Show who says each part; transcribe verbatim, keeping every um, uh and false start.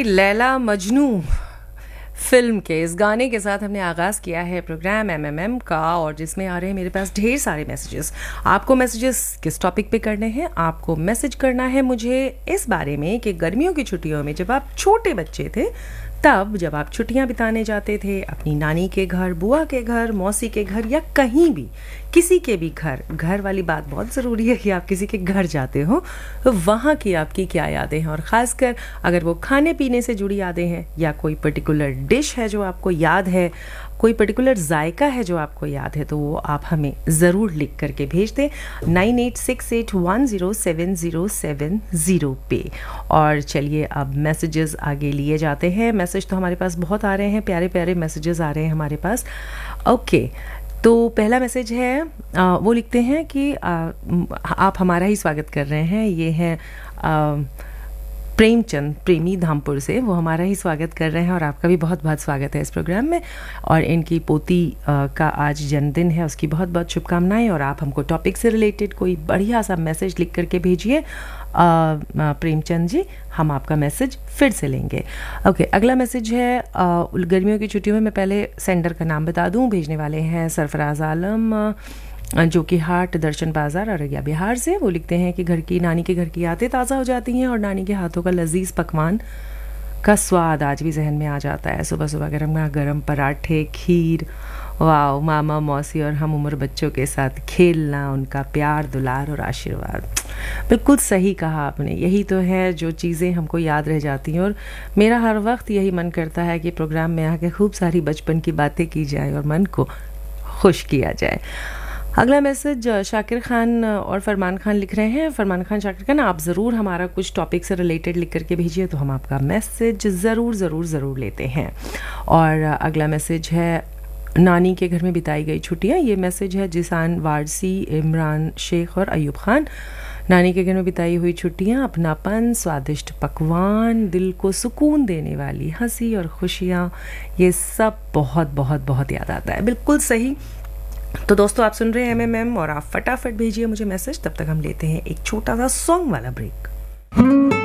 Speaker 1: भाई लैला मजनू फिल्म के इस गाने के साथ हमने आगाज़ किया है प्रोग्राम एम एम एम का, और जिसमें आ रहे हैं मेरे पास ढेर सारे मैसेजेस। आपको मैसेजेस किस टॉपिक पे करने हैं? आपको मैसेज करना है मुझे इस बारे में कि गर्मियों की छुट्टियों में जब आप छोटे बच्चे थे, तब जब आप छुट्टियां बिताने जाते थे अपनी नानी के घर, बुआ के घर, मौसी के घर या कहीं भी किसी के भी घर, घर वाली बात बहुत ज़रूरी है कि आप किसी के घर जाते हो तो वहाँ की आपकी क्या यादें हैं, और ख़ासकर अगर वो खाने पीने से जुड़ी यादें हैं या कोई पर्टिकुलर डिश है जो आपको याद है, कोई पर्टिकुलर जायका है जो आपको याद है, तो वो आप हमें ज़रूर लिख करके भेज दें nine eight six eight one zero seven zero seven zero पे। और चलिए अब मैसेजेस आगे लिए जाते हैं। मैसेज तो हमारे पास बहुत आ रहे हैं, प्यारे प्यारे मैसेजेस आ रहे हैं हमारे पास। ओके, तो पहला मैसेज है, आ, वो लिखते हैं कि आ, आप हमारा ही स्वागत कर रहे हैं। ये है आ, प्रेमचंद प्रेमी धामपुर से, वो हमारा ही स्वागत कर रहे हैं और आपका भी बहुत बहुत स्वागत है इस प्रोग्राम में। और इनकी पोती आ, का आज जन्मदिन है, उसकी बहुत बहुत शुभकामनाएं। और आप हमको टॉपिक से रिलेटेड कोई बढ़िया सा मैसेज लिख करके भेजिए प्रेमचंद जी, हम आपका मैसेज फिर से लेंगे। ओके, अगला मैसेज है, आ, गर्मियों की छुट्टियों में मैं पहले सेंडर का नाम बता दूं, भेजने वाले हैं सरफराज आलम, जो कि हाट दर्शन बाज़ार अररिया बिहार से। वो लिखते हैं कि घर की नानी के घर की यादें ताज़ा हो जाती हैं और नानी के हाथों का लजीज पकवान का स्वाद आज भी जहन में आ जाता है। सुबह सुबह गरम गरम पराठे, खीर, वाह, मामा मौसी और हम उम्र बच्चों के साथ खेलना, उनका प्यार दुलार और आशीर्वाद। बिल्कुल सही कहा आपने, यही तो है जो चीज़ें हमको याद रह जाती हैं। और मेरा हर वक्त यही मन करता है कि प्रोग्राम में आके खूब सारी बचपन की बातें की जाए और मन को खुश किया जाए। अगला मैसेज शाकिर खान और फरमान खान लिख रहे हैं। फरमान खान, शाकिर खान, आप ज़रूर हमारा कुछ टॉपिक से रिलेटेड लिख करके भेजिए तो हम आपका मैसेज ज़रूर ज़रूर ज़रूर लेते हैं। और अगला मैसेज है, नानी के घर में बिताई गई छुट्टियाँ। ये मैसेज है जिसान वारसी, इमरान शेख और अयूब खान। नानी के घर में बिताई हुई छुट्टियाँ, अपनापन, स्वादिष्ट पकवान, दिल को सुकून देने वाली हंसी और खुशियाँ, ये सब बहुत बहुत बहुत याद आता है। बिल्कुल सही। तो दोस्तों, आप सुन रहे हैं एम एम एम और आप फटाफट भेजिए मुझे मैसेज। तब तक हम लेते हैं एक छोटा सा सॉन्ग वाला ब्रेक।